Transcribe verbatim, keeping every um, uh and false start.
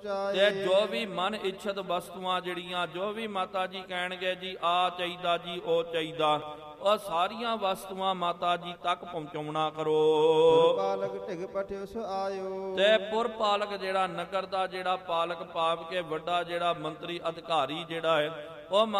ਤੇ ਜੋ ਵੀ ਮਨ ਇੱਛਤ ਵਸਤੂਆਂ ਜਿਹੜੀਆਂ ਜੋ ਵੀ ਮਾਤਾ ਜੀ ਕਹਿਣਗੇ ਜੀ ਆ ਚਾਹੀਦਾ ਜੀ ਉਹ ਚਾਹੀਦਾ, ਉਹ ਸਾਰੀਆਂ ਵਸਤੂਆਂ ਮਾਤਾ ਜੀ ਤੱਕ ਪਹੁੰਚਾਉਣਾ ਕਰੋ। ਪਾਲਕ ਢਿਗ ਪਠਿਓ ਸੋ ਆਇਓ। ਤੇ ਪੁਰ ਪਾਲਕ ਜਿਹੜਾ ਨਗਰ ਦਾ ਜਿਹੜਾ ਪਾਲਕ ਪਾਪ ਕੇ ਵੱਡਾ ਜਿਹੜਾ ਮੰਤਰੀ ਅਧਿਕਾਰੀ ਜਿਹੜਾ ਹੈ ਉਹ